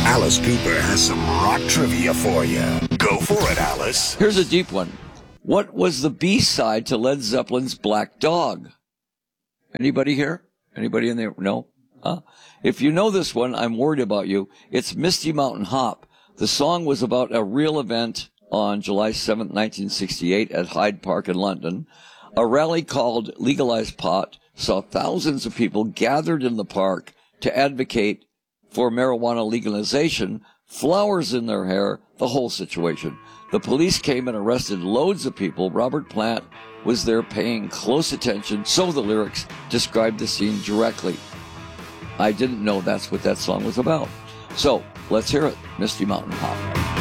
Alice Cooper has some rock trivia for you. Go for it, Alice. Here's a deep one. What was the B-side to Led Zeppelin's Black Dog? Anybody here? Anybody in there? No? If you know this one, I'm worried about you. It's Misty Mountain Hop. The song was about a real event on July 7th, 1968 at Hyde Park in London. A rally called Legalize Pot saw thousands of people gathered in the park to advocate for marijuana legalization, flowers in their hair, the whole situation. The police came and arrested loads of people. Robert Plant was there paying close attention, so the lyrics described the scene directly. I didn't know that's what that song was about. So, let's hear it, Misty Mountain Hop.